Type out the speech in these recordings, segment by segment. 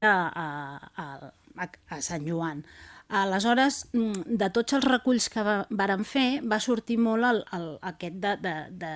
a Sant Joan. Aleshores, de tots els reculls que vàrem fer, va sortir molt aquest de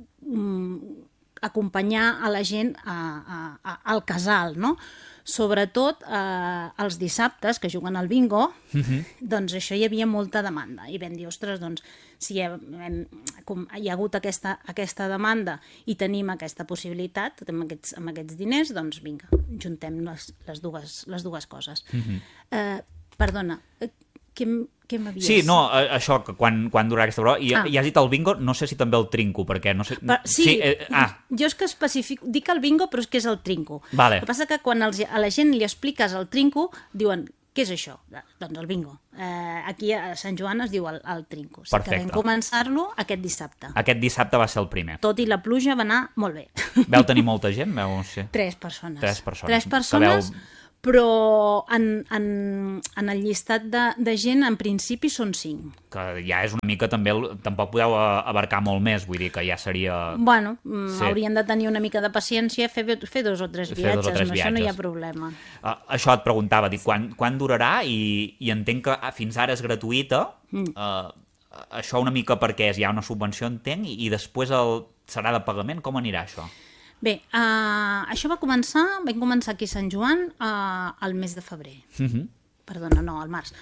acompanyar a la gent al casal, no? Sobretot els dissabtes, que juguen al bingo, doncs això hi havia molta demanda. I vam dir, ostres, doncs, si hi ha hagut aquesta demanda i tenim aquesta possibilitat, amb aquests diners, doncs vinga, juntem les dues coses. Perdona, què m'havies... Sí, no, això, que quan durarà aquesta prova... I has dit el bingo, no sé si també el trinco, perquè no sé... Sí, jo és que especifico... Dic el bingo, però és que és el trinco. Vale. El que passa que quan a la gent li expliques el trinco, diuen, què és això? Doncs el bingo. Aquí a Sant Joan es diu el trinco. O sigui que vam començar-lo aquest dissabte. Aquest dissabte va ser el primer. Tot i la pluja va anar molt bé. Veu tenir molta gent? Sí. 3 persones. 3 persones. 3 persones... Però en el llistat de gent, en principi, són 5. Que ja és una mica també... Tampoc podeu abarcar molt més, vull dir que ja seria... Bueno, haurien de tenir una mica de paciència, fer 2 o 3 viatges, amb això no hi ha problema. Això et preguntava, dic, quan durarà? I entenc que fins ara és gratuïta. Això una mica perquè hi ha una subvenció, entenc, i després serà de pagament? Com anirà això? Bé, això vam començar aquí a Sant Joan al mes de febrer. Perdona, no, al març.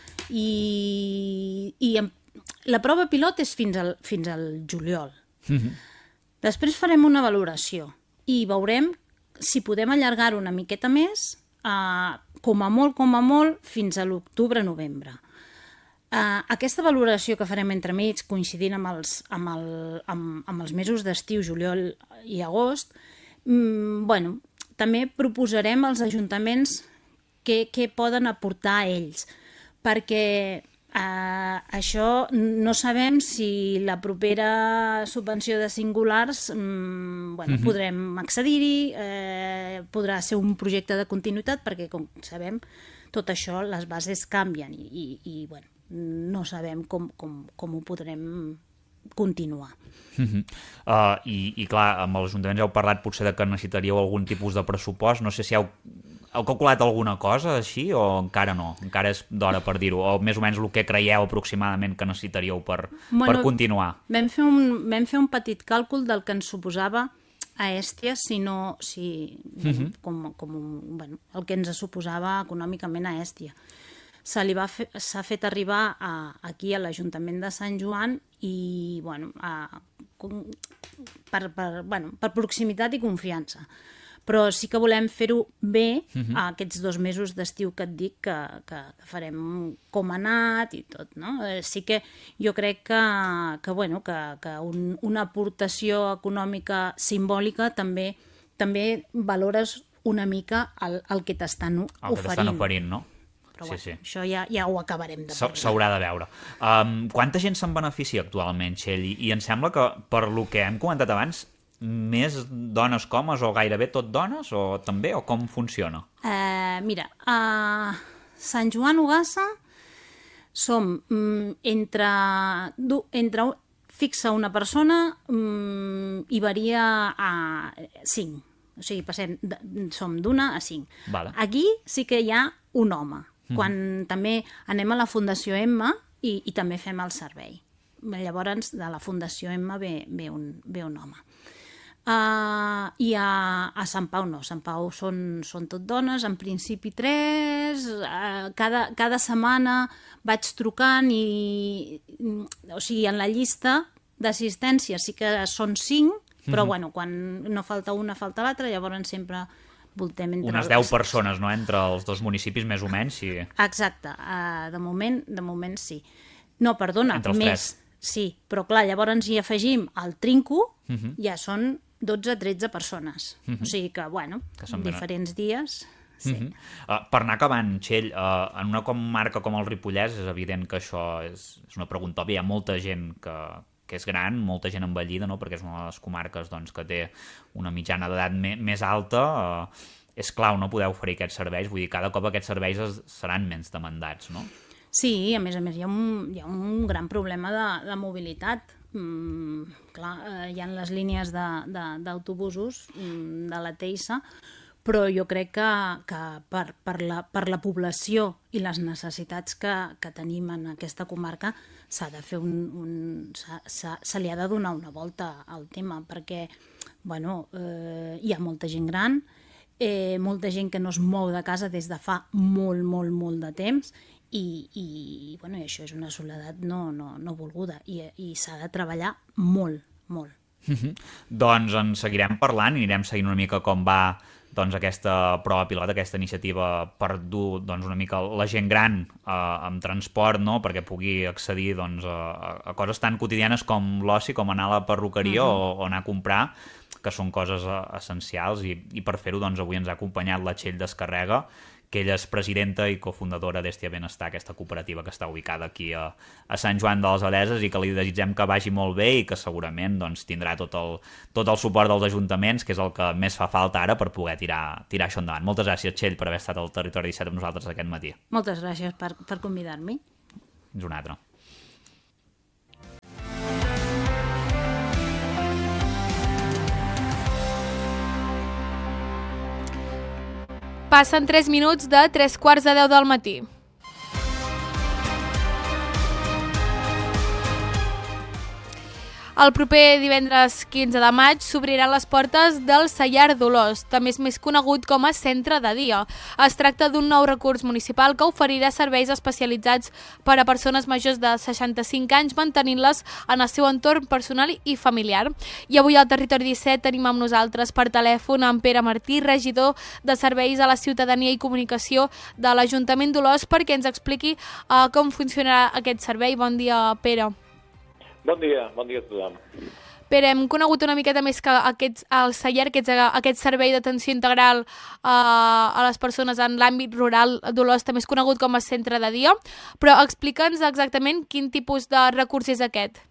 I la prova pilot és fins al juliol. Després farem una valoració i veurem si podem allargar-ho una miqueta més, com a molt, fins a l'octubre-novembre. Aquesta valoració que farem entremig, coincidint amb els mesos d'estiu, juliol i agost, també proposarem als ajuntaments què poden aportar ells, perquè això no sabem si la propera subvenció de singulars podrem accedir-hi, podrà ser un projecte de continuïtat, perquè com sabem tot això, les bases canvien i no sabem com ho podrem continuar. I clar, amb els ajuntaments heu parlat potser de que necessitaríeu algun tipus de pressupost, no sé si heu calculat alguna cosa així o encara no, encara és d'hora per dir-ho, o més o menys el que creieu aproximadament que necessitaríeu per continuar. Vam fer un petit càlcul del que ens suposava a Hèstia, el que ens suposava econòmicament a Hèstia. S'ha fet arribar aquí a l'Ajuntament de Sant Joan i per proximitat i confiança. Però sí que volem fer-ho bé aquests 2 mesos d'estiu que et dic que farem com ha anat i tot, no? Sí que jo crec que una aportació econòmica simbòlica també valores una mica el que t'estan oferint. El que t'estan oferint, no? Però això ja ho acabarem de parlar. S'haurà de veure. Quanta gent se'n beneficia actualment, Txell? I em sembla que, per lo que hem comentat abans, més dones que homes o gairebé tot dones o també, o com funciona? Mira, a Sant Joan Ugassa som entre fixa una persona i varia a 5. O sigui, som d'1 a 5. Vale. Aquí sí que hi ha un home. Quan també anem a la Fundació Emma i també fem el servei. Llavors, de la Fundació Emma ve un home. I a Sant Pau no. Sant Pau són tot dones, en principi 3. Cada setmana vaig trucant o sigui, en la llista d'assistència sí que són 5, però quan no falta una, falta l'altra, llavors sempre... Unes 10 persones, no?, entre els 2 municipis, més o menys. Sí. Exacte, de moment sí. No, perdona, entre els més. 3. Sí, però clar, llavors hi afegim el trinco, ja són 12-13 persones. O sigui que, diferents dies... Sí. Per anar acabant, Txell, en una comarca com el Ripollès és evident que això és una pregunta òbvia. Hi ha molta gent que és gran, molta gent envellida, no? Perquè és una de les comarques que té una mitjana d'edat més alta. És clau, no?, poder oferir aquests serveis. Vull dir, cada cop aquests serveis seran menys demandats, no? Sí, a més hi ha un gran problema de mobilitat. Clar, hi ha les línies d'autobusos de la TEISA, però jo crec que per la població i les necessitats que tenim en aquesta comarca s'ha de fer se li ha de donar una volta al tema, perquè hi ha molta gent gran, molta gent que no es mou de casa des de fa molt de temps i això és una soledat no volguda i s'ha de treballar molt. Doncs en seguirem parlant i anirem seguint una mica com va aquesta prova pilot, aquesta iniciativa per dur una mica la gent gran amb transport, no? Perquè pugui accedir a coses tan quotidianes com l'oci, com anar a la perruqueria o anar a comprar, que són coses essencials, i per fer-ho avui ens ha acompanyat la Txell Descarrega, que ella és presidenta i cofundadora d'Hèstia Benestar, aquesta cooperativa que està ubicada aquí a Sant Joan de les Abadesses, i que li desitgem que vagi molt bé i que segurament tindrà tot el suport dels ajuntaments, que és el que més fa falta ara per poder tirar això endavant. Moltes gràcies, Txell, per haver estat al Territori 17 amb nosaltres aquest matí. Moltes gràcies per convidar-me. És un altre. Passen 3 minuts de 3:15 del matí. El proper divendres 15 de maig s'obriran les portes del Cellar d'Olors, també és més conegut com a centre de dia. Es tracta d'un nou recurs municipal que oferirà serveis especialitzats per a persones majors de 65 anys, mantenint-les en el seu entorn personal i familiar. I avui al Territori 17 tenim amb nosaltres per telèfon en Pere Martí, regidor de Serveis a la Ciutadania i Comunicació de l'Ajuntament d'Olors, perquè ens expliqui com funcionarà aquest servei. Bon dia, Pere. Bon dia a tothom. Pere, hem conegut una miqueta més que el Cellar, aquest servei d'atenció integral a les persones en l'àmbit rural d'Olors, també és conegut com a centre de dia, però explica'ns exactament quin tipus de recurs és aquest.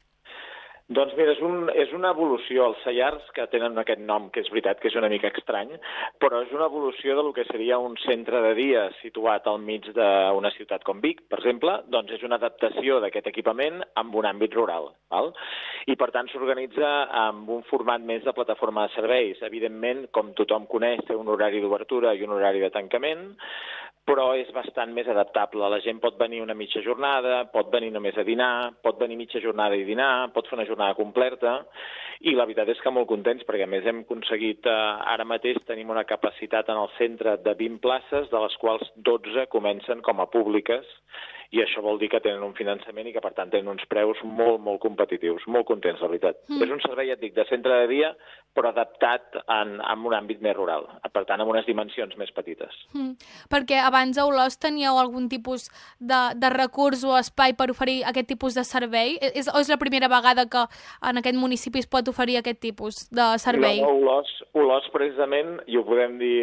Doncs mira, és una evolució. Els cellars, que tenen aquest nom, que és veritat que és una mica estrany, però és una evolució del que seria un centre de dia situat al mig d'una ciutat com Vic, per exemple, doncs és una adaptació d'aquest equipament amb un àmbit rural. Val? I per tant s'organitza amb un format més de plataforma de serveis. Evidentment, com tothom coneix, té un horari d'obertura i un horari de tancament, però és bastant més adaptable. La gent pot venir una mitja jornada, pot venir només a dinar, pot venir mitja jornada i dinar, pot fer una jornada completa, i la veritat és que molt contents, perquè a més hem aconseguit, ara mateix tenim una capacitat en el centre de 20 places, de les quals 12 comencen com a públiques, i això vol dir que tenen un finançament i que, per tant, tenen uns preus molt competitius. Molt contents, la veritat. És un servei, ja et dic, de centre de dia, però adaptat en un àmbit més rural. Per tant, amb unes dimensions més petites. Perquè abans a Olors teníeu algun tipus de recurs o espai per oferir aquest tipus de servei? O és la primera vegada que en aquest municipi es pot oferir aquest tipus de servei? Olors, precisament, i ho podem dir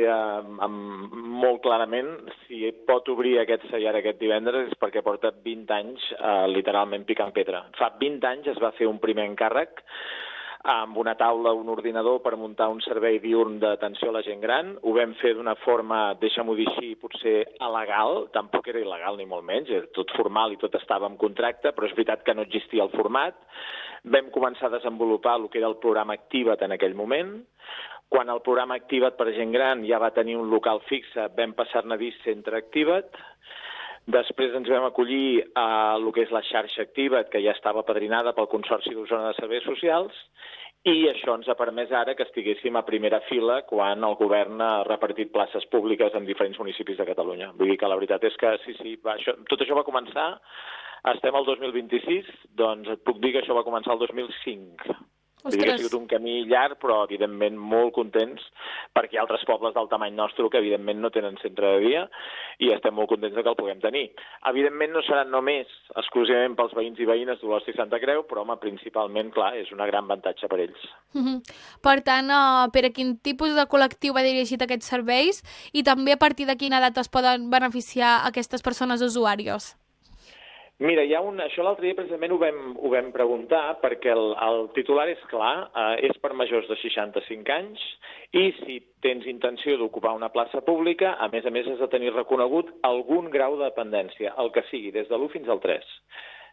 molt clarament, si pot obrir aquest cellar aquest divendres és perquè porta 20 anys literalment picant pedra. Fa 20 anys es va fer un primer encàrrec amb una taula, un ordinador per muntar un servei diürn d'atenció a la gent gran. Ho vam fer d'una forma, deixa'm-ho dir així, potser alegal, tampoc era il·legal ni molt menys, era tot formal i tot estava en contracte, però és veritat que no existia el format. Vam començar a desenvolupar el que era el programa Activa't en aquell moment. Quan el programa Activa't per gent gran ja va tenir un local fixe, vam passar-ne a dir Centre Activa't. Després ens vam acollir a el que és la xarxa Activa't, que ja estava padrinada pel Consorci d'Osona de Serveis Socials, i això ens ha permès ara que estiguéssim a primera fila quan el govern ha repartit places públiques en diferents municipis de Catalunya. Vull dir que la veritat és que sí, tot això va començar, estem al 2026, doncs et puc dir que això va començar el 2005. Vull dir que ha sigut un camí llarg, però evidentment molt contents, perquè hi ha altres pobles del tamany nostre que evidentment no tenen centre de dia i estem molt contents que el puguem tenir. Evidentment no serà només exclusivament pels veïns i veïnes d'Olors i Santa Creu, però home, principalment, clar, és una gran avantatge per ells. Per tant, per a quin tipus de col·lectiu va dirigit aquests serveis i també a partir de quina edat es poden beneficiar aquestes persones usuàries? Mira, això l'altre dia precisament ho vam preguntar perquè el titular és clar, és per majors de 65 anys i si tens intenció d'ocupar una plaça pública, a més has de tenir reconegut algun grau de dependència, el que sigui, des de l'1 fins al 3.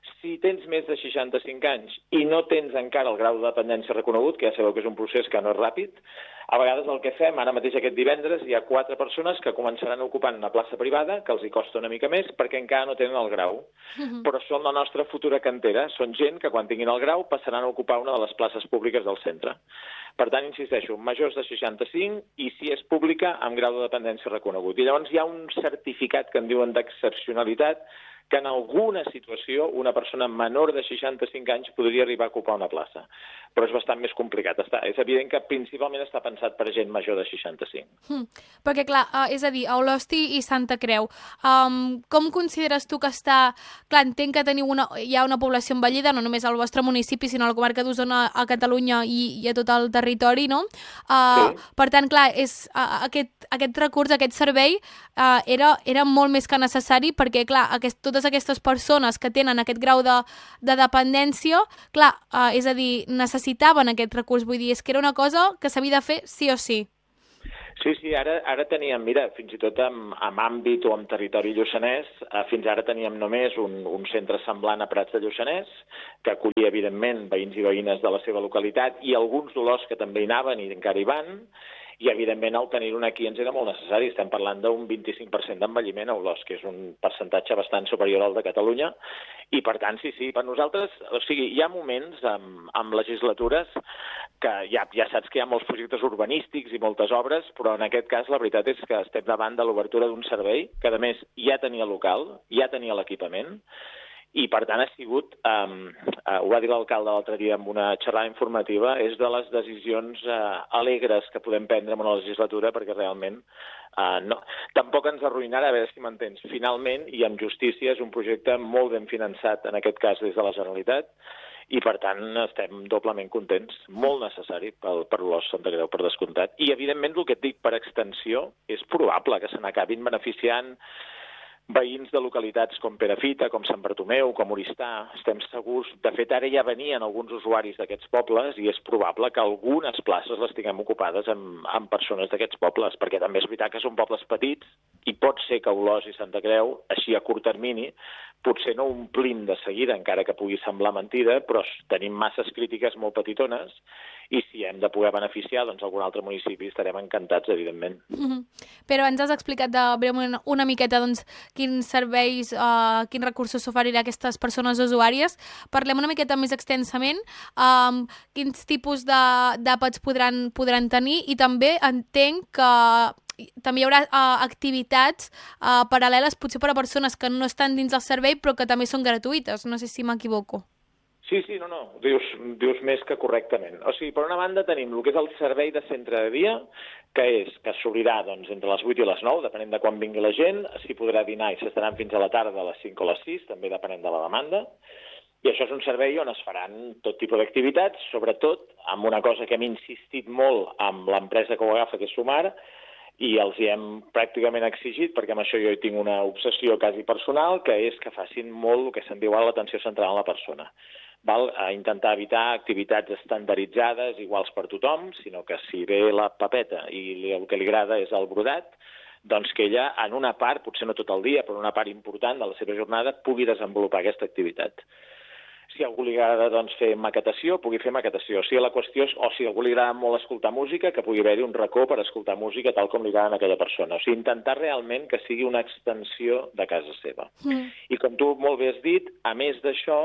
Si tens més de 65 anys i no tens encara el grau de dependència reconegut, que ja sabeu que és un procés que no és ràpid, a vegades el que fem, ara mateix aquest divendres, hi ha 4 persones que començaran ocupant una plaça privada, que els hi costa una mica més, perquè encara no tenen el grau. Però són la nostra futura cantera. Són gent que quan tinguin el grau passaran a ocupar una de les places públiques del centre. Per tant, insisteixo, majors de 65 i si és pública amb grau de dependència reconegut. I llavors hi ha un certificat que en diuen d'excepcionalitat que en alguna situació una persona menor de 65 anys podria arribar a ocupar una plaça. Però és bastant més complicat. És evident que principalment està pensat per gent major de 65. Perquè, clar, és a dir, a Olosti i Santa Creu, com consideres tu que està... Clar, entenc que hi ha una població envellida, no només al vostre municipi, sinó a la comarca d'Osona, a Catalunya i a tot el territori, no? Sí. Per tant, clar, aquest recurs, aquest servei, era molt més que necessari perquè, clar, totes aquestes persones que tenen aquest grau de dependència, clar, és a dir, necessitaven aquest recurs, vull dir, és que era una cosa que s'havia de fer sí o sí. Sí, ara teníem, mira, fins i tot en àmbit o en territori lluçanès, fins ara teníem només un centre semblant a Prats de Lluçanès, que acollia, evidentment, veïns i veïnes de la seva localitat i alguns d'Olost que també hi anaven i encara hi van, i, evidentment, el tenir-un aquí ens era molt necessari. Estem parlant d'un 25% d'envelliment a Olost, que és un percentatge bastant superior al de Catalunya, i, per tant, sí, per nosaltres, o sigui, hi ha moments amb legislatures que ja saps que hi ha molts projectes urbanístics i moltes obres, però en aquest cas la veritat és que estem davant de l'obertura d'un servei que, a més, ja tenia local, ja tenia l'equipament, i, per tant, ha sigut, ho va dir l'alcalde l'altre dia en una xerrada informativa, és de les decisions alegres que podem prendre en una legislatura, perquè realment tampoc ens arruïnarà, a veure si m'entens. Finalment, i amb justícia, és un projecte molt ben finançat, en aquest cas des de la Generalitat, i, per tant, estem doblement contents, molt necessari per l'Olost Santa Creu, per descomptat. I, evidentment, el que et dic per extensió, és probable que se n'acabin beneficiant veïns de localitats com Perafita, com Sant Bartomeu, com Oristà, estem segurs. De fet, ara ja venien alguns usuaris d'aquests pobles i és probable que algunes places les tinguem ocupades amb persones d'aquests pobles, perquè també és veritat que són pobles petits i pot ser que Olost i Santa Creu, així a curt termini, potser no omplim de seguida, encara que pugui semblar mentida, però tenim masses crítiques molt petitones i si hem de poder beneficiar, doncs algun altre municipi estarem encantats, evidentment. Però ens has explicat breument una miqueta doncs, quins serveis, quins recursos s'oferirà a aquestes persones usuàries. Parlem una miqueta més extensament, quins tipus d'àpats podran tenir i també entenc que també hi haurà activitats paral·leles potser per a persones que no estan dins del servei però que també són gratuïtes, no sé si m'equivoco. Sí, no, dius més que correctament. O sigui, per una banda tenim el que és el servei de centre de dia, que s'obrirà doncs, entre les 8 i les 9, depenent de quan vingui la gent, s'hi podrà dinar i s'estaran fins a la tarda a les 5 o les 6, també depenent de la demanda. I això és un servei on es faran tot tipus d'activitats, sobretot amb una cosa que hem insistit molt amb l'empresa que ho agafa, que és Sumar, i els hi hem pràcticament exigit, perquè amb això jo hi tinc una obsessió quasi personal, que és que facin molt el que se'n diu l'atenció central en la persona. A intentar evitar activitats estandarditzades, iguals per tothom, sinó que si ve la papeta i el que li agrada és el brodat, doncs que ella, en una part, potser no tot el dia, però una part important de la seva jornada, pugui desenvolupar aquesta activitat. Si a algú li agrada doncs, fer maquetació, pugui fer maquetació. Si la qüestió és, o si a algú li agrada molt escoltar música, que pugui haver-hi un racó per escoltar música tal com li agrada a aquella persona. O sigui, intentar realment que sigui una extensió de casa seva. I com tu molt bé has dit, a més d'això,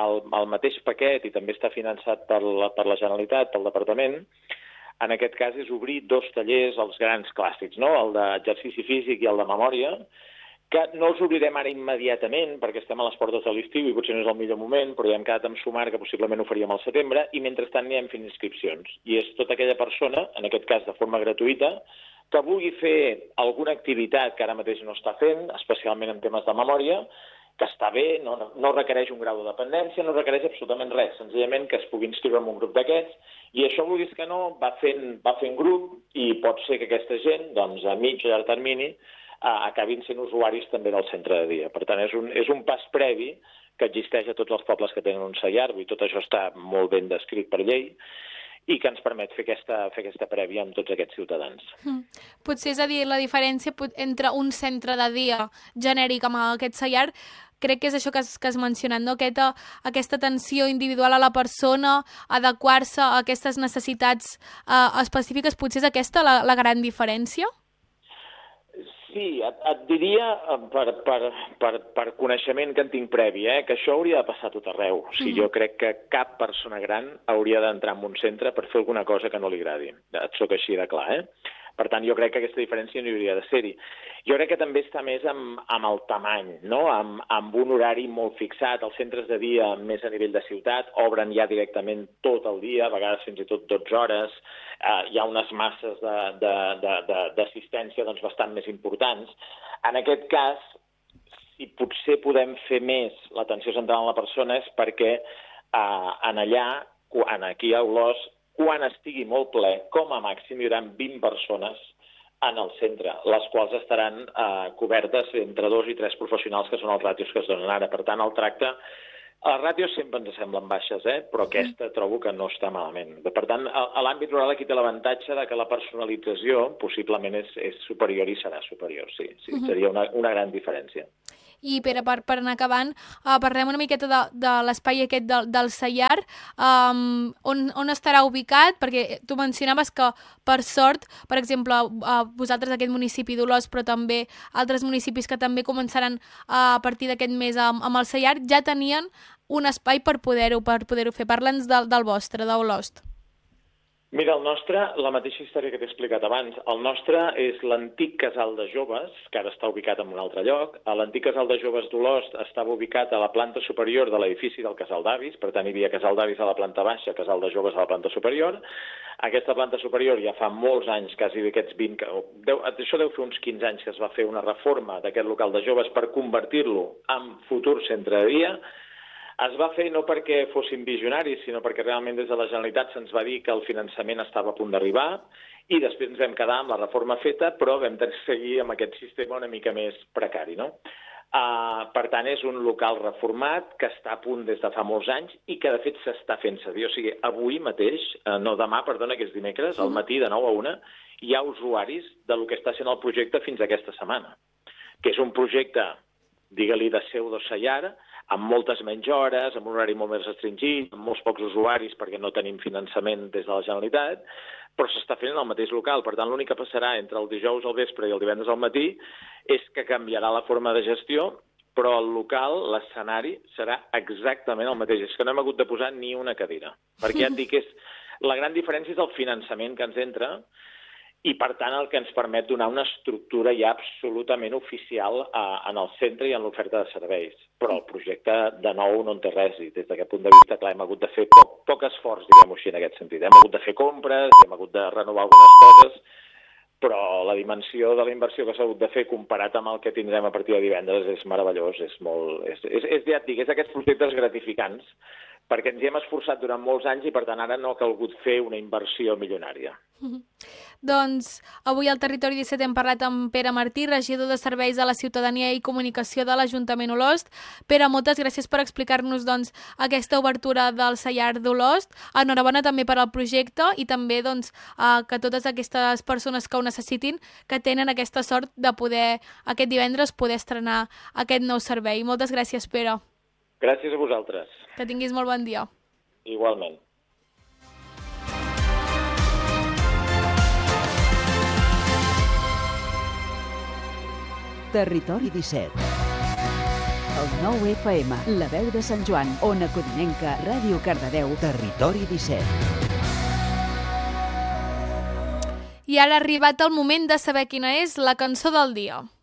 el mateix paquet, i també està finançat per la Generalitat, pel Departament, en aquest cas és obrir 2 tallers, els grans clàssics, no? El d'exercici físic i el de memòria, que no els obrirem ara immediatament perquè estem a les portes de l'estiu i potser no és el millor moment, però ja hem quedat amb Sumar que possiblement ho faríem al setembre i mentrestant anirem fent inscripcions. I és tota aquella persona, en aquest cas de forma gratuïta, que vulgui fer alguna activitat que ara mateix no està fent, especialment en temes de memòria, que està bé, no requereix un grau de dependència, no requereix absolutament res, senzillament que es pugui inscriure en un grup d'aquests, i això vulguis que no, va fent grup i pot ser que aquesta gent, doncs a mig o llarg termini, acabin sent usuaris també del centre de dia. Per tant, és un pas previ que existeix a tots els pobles que tenen un CEIAR, i tot això està molt ben descrit per llei, i que ens permet fer aquesta prèvia amb tots aquests ciutadans. Potser és a dir, la diferència entre un centre de dia genèric amb aquest CEIAR crec que és això que has mencionat, no? Aquesta atenció individual a la persona, adequar-se a aquestes necessitats específiques, potser és aquesta la gran diferència? Sí, et diria, per coneixement que en tinc previ, que això hauria de passar a tot arreu. O sigui, jo crec que cap persona gran hauria d'entrar en un centre per fer alguna cosa que no li agradi. Et soc així de clar, Per tant, jo crec que aquesta diferència no hi hauria de ser-hi. Jo crec que també està més amb el tamany, no? Amb un horari molt fixat. Els centres de dia, més a nivell de ciutat, obren ja directament tot el dia, a vegades fins i tot 12 hores. Hi ha unes masses d'assistència bastant més importants. En aquest cas, si potser podem fer més l'atenció central en la persona és perquè aquí a Olost, quan estigui molt ple, com a màxim hi haurà 20 persones en el centre, les quals estaran cobertes entre 2 i 3 professionals, que són els ràtios que es donen ara. Per tant, el tracte... Les ràtios sempre ens semblen baixes, però aquesta trobo que no està malament. Per tant, a l'àmbit rural aquí té l'avantatge de que la personalització possiblement és superior i serà superior, sí. Seria una gran diferència. I Pere, per anar acabant, parlem una miqueta de l'espai aquest del Saiar, on estarà ubicat, perquè tu mencionaves que, per sort, per exemple, vosaltres aquest municipi d'Olost, però també altres municipis que també començaran a partir d'aquest mes amb el Saiar, ja tenien un espai per poder-ho fer. Parla'ns del vostre, d'Olost. Mira, el nostre, la mateixa història que t'he explicat abans, el nostre és l'antic casal de joves, que ara està ubicat en un altre lloc. L'antic casal de joves d'Olost estava ubicat a la planta superior de l'edifici del casal d'avis, per tant hi havia casal d'avis a la planta baixa, casal de joves a la planta superior. Aquesta planta superior ja fa molts anys, quasi aquests 20... Això deu fer uns 15 anys que es va fer una reforma d'aquest local de joves per convertir-lo en futur centre de dia. Es va fer no perquè fossin visionaris, sinó perquè realment des de la Generalitat se'ns va dir que el finançament estava a punt d'arribar i després ens vam quedar amb la reforma feta, però vam seguir amb aquest sistema una mica més precari, no? Per tant, és un local reformat que està a punt des de fa molts anys i que, de fet, s'està fent servir. O sigui, avui mateix, demà, que és dimecres, al matí de 9 a 1, hi ha usuaris del que està sent el projecte fins aquesta setmana, que és un projecte, digue-li, de pseudo-Saiar, amb moltes menys hores, amb un horari molt més restringit, amb molts pocs usuaris perquè no tenim finançament des de la Generalitat, però s'està fent en el mateix local. Per tant, l'únic que passarà entre el dijous al vespre i el divendres al matí és que canviarà la forma de gestió, però el local, l'escenari, serà exactament el mateix. És que no hem hagut de posar ni una cadira, perquè ja et dic que la gran diferència és el finançament que ens entra i, per tant, el que ens permet donar una estructura ja absolutament oficial en el centre i en l'oferta de serveis. Però el projecte, de nou, no en té res, i des d'aquest punt de vista, clar, hem hagut de fer poc esforç, diguem-ho així, en aquest sentit. Hem hagut de fer compres, hem hagut de renovar algunes coses, però la dimensió de la inversió que s'ha hagut de fer comparat amb el que tindrem a partir de divendres és meravellós, ja et dic, és aquests projectes gratificants, perquè ens hi hem esforçat durant molts anys i, per tant, ara no ha calgut fer una inversió milionària. Doncs avui al Territori 17 hem parlat amb Pere Martí, regidor de Serveis a la Ciutadania i Comunicació de l'Ajuntament Olost. Pere, moltes gràcies per explicar-nos aquesta obertura del Saiar d'Olost. Enhorabona també per al projecte i també que totes aquestes persones que ho necessitin, que tenen aquesta sort de poder, aquest divendres, poder estrenar aquest nou servei. Moltes gràcies, Pere. Gràcies a vosaltres. Que tinguis molt bon dia. Igualment. Territori 17. El 9 FM, la veu de Sant Joan, Ona Codinenca, Ràdio Cardedeu, Territori 17. I ara ha arribat el moment de saber quina és la cançó del dia.